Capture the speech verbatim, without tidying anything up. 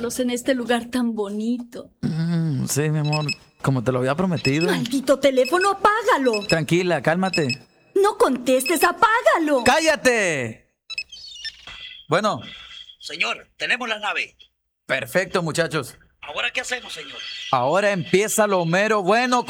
solos en este lugar tan bonito. Mm, sí, mi amor, como te lo había prometido. Maldito teléfono, apágalo. Tranquila, cálmate. No contestes, apágalo. ¡Cállate! Bueno. Señor, tenemos la nave. Perfecto, muchachos. ¿Ahora qué hacemos, señor? Ahora empieza lo mero bueno.